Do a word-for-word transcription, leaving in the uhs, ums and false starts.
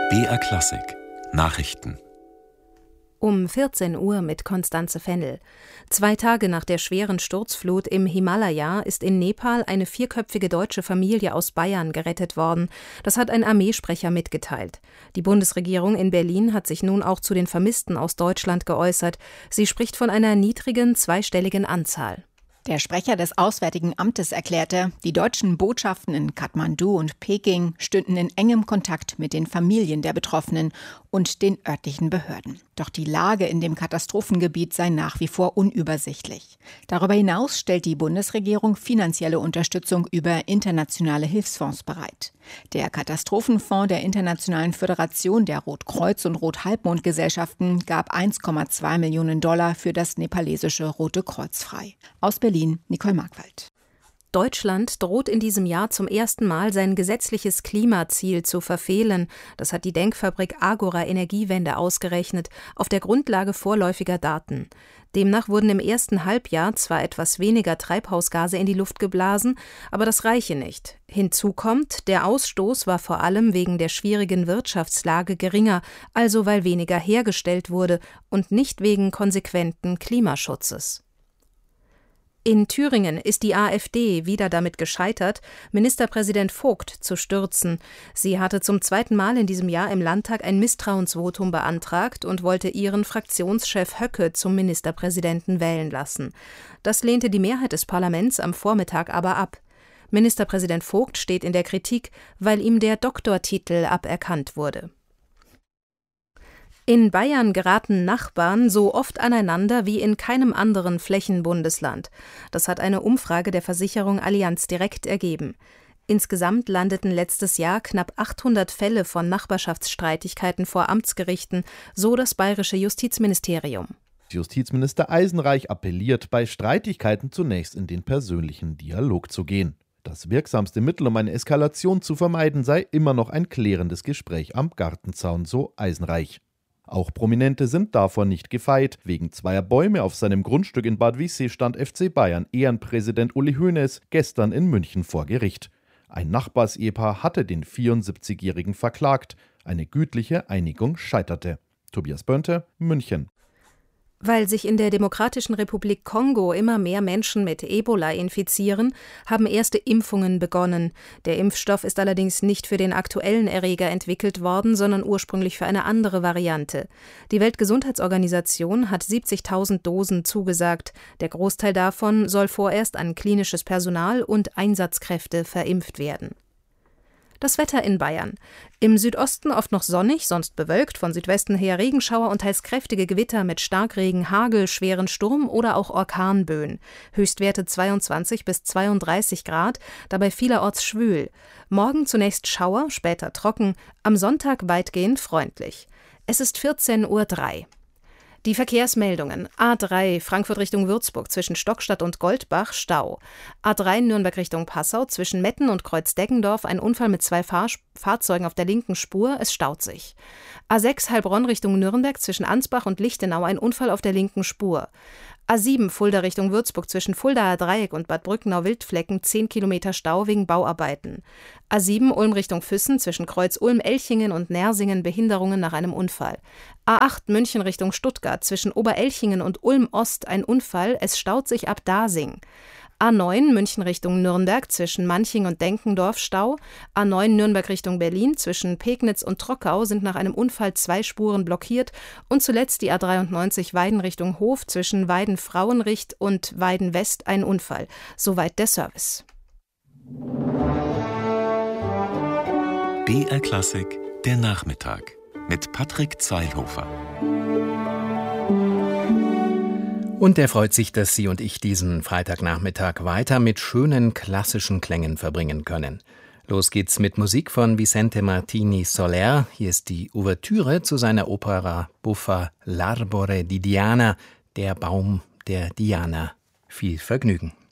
B R Klassik Nachrichten. Um vierzehn Uhr mit Konstanze Fennel. Zwei Tage nach der schweren Sturzflut im Himalaya ist in Nepal eine vierköpfige deutsche Familie aus Bayern gerettet worden. Das hat ein Armeesprecher mitgeteilt. Die Bundesregierung in Berlin hat sich nun auch zu den Vermissten aus Deutschland geäußert. Sie spricht von einer niedrigen, zweistelligen Anzahl. Der Sprecher des Auswärtigen Amtes erklärte, die deutschen Botschaften in Kathmandu und Peking stünden in engem Kontakt mit den Familien der Betroffenen und den örtlichen Behörden. Doch die Lage in dem Katastrophengebiet sei nach wie vor unübersichtlich. Darüber hinaus stellt die Bundesregierung finanzielle Unterstützung über internationale Hilfsfonds bereit. Der Katastrophenfonds der Internationalen Föderation der Rotkreuz- und Rothalbmond-Gesellschaften gab eins Komma zwei Millionen Dollar für das nepalesische Rote Kreuz frei. Aus Berlin, Nicole Markwald. Deutschland droht in diesem Jahr zum ersten Mal sein gesetzliches Klimaziel zu verfehlen. Das hat die Denkfabrik Agora Energiewende ausgerechnet, auf der Grundlage vorläufiger Daten. Demnach wurden im ersten Halbjahr zwar etwas weniger Treibhausgase in die Luft geblasen, aber das reiche nicht. Hinzu kommt, der Ausstoß war vor allem wegen der schwierigen Wirtschaftslage geringer, also weil weniger hergestellt wurde und nicht wegen konsequenten Klimaschutzes. In Thüringen ist die AfD wieder damit gescheitert, Ministerpräsident Vogt zu stürzen. Sie hatte zum zweiten Mal in diesem Jahr im Landtag ein Misstrauensvotum beantragt und wollte ihren Fraktionschef Höcke zum Ministerpräsidenten wählen lassen. Das lehnte die Mehrheit des Parlaments am Vormittag aber ab. Ministerpräsident Vogt steht in der Kritik, weil ihm der Doktortitel aberkannt wurde. In Bayern geraten Nachbarn so oft aneinander wie in keinem anderen Flächenbundesland. Das hat eine Umfrage der Versicherung Allianz Direkt ergeben. Insgesamt landeten letztes Jahr knapp achthundert Fälle von Nachbarschaftsstreitigkeiten vor Amtsgerichten, so das bayerische Justizministerium. Justizminister Eisenreich appelliert, bei Streitigkeiten zunächst in den persönlichen Dialog zu gehen. Das wirksamste Mittel, um eine Eskalation zu vermeiden, sei immer noch ein klärendes Gespräch am Gartenzaun, so Eisenreich. Auch Prominente sind davon nicht gefeit. Wegen zweier Bäume auf seinem Grundstück in Bad Wiessee stand F C Bayern Ehrenpräsident Uli Hoeneß gestern in München vor Gericht. Ein Nachbarsehepaar hatte den vierundsiebzigjährigen verklagt. Eine gütliche Einigung scheiterte. Tobias Börnte, München. Weil sich in der Demokratischen Republik Kongo immer mehr Menschen mit Ebola infizieren, haben erste Impfungen begonnen. Der Impfstoff ist allerdings nicht für den aktuellen Erreger entwickelt worden, sondern ursprünglich für eine andere Variante. Die Weltgesundheitsorganisation hat siebzigtausend Dosen zugesagt. Der Großteil davon soll vorerst an klinisches Personal und Einsatzkräfte verimpft werden. Das Wetter in Bayern. Im Südosten oft noch sonnig, sonst bewölkt, von Südwesten her Regenschauer und teils kräftige Gewitter mit Starkregen, Hagel, schweren Sturm oder auch Orkanböen. Höchstwerte zweiundzwanzig bis zweiunddreißig Grad, dabei vielerorts schwül. Morgen zunächst Schauer, später trocken, am Sonntag weitgehend freundlich. Es ist vierzehn Uhr drei. Die Verkehrsmeldungen. A drei Frankfurt Richtung Würzburg zwischen Stockstadt und Goldbach Stau. A drei Nürnberg Richtung Passau zwischen Metten und Kreuz-Deggendorf ein Unfall mit zwei Fahr- Fahrzeugen auf der linken Spur, es staut sich. A sechs Heilbronn Richtung Nürnberg zwischen Ansbach und Lichtenau ein Unfall auf der linken Spur. A sieben Fulda Richtung Würzburg zwischen Fuldaer Dreieck und Bad Brückenau-Wildflecken zehn Kilometer Stau wegen Bauarbeiten. A sieben Ulm Richtung Füssen zwischen Kreuz-Ulm-Elchingen und Nersingen Behinderungen nach einem Unfall. A acht München Richtung Stuttgart zwischen Oberelchingen und Ulm-Ost ein Unfall, es staut sich ab Dasing. A neun München Richtung Nürnberg zwischen Manching und Denkendorf Stau. A neun Nürnberg Richtung Berlin zwischen Pegnitz und Trockau sind nach einem Unfall zwei Spuren blockiert. Und zuletzt die A dreiundneunzig Weiden Richtung Hof zwischen Weiden-Frauenricht und Weiden-West ein Unfall. Soweit der Service. B R Klassik, der Nachmittag mit Patrick Zeilhofer. Und er freut sich, dass Sie und ich diesen Freitagnachmittag weiter mit schönen klassischen Klängen verbringen können. Los geht's mit Musik von Vicente Martini Soler. Hier ist die Ouvertüre zu seiner Opera buffa L'Arbore di Diana, der Baum der Diana. Viel Vergnügen.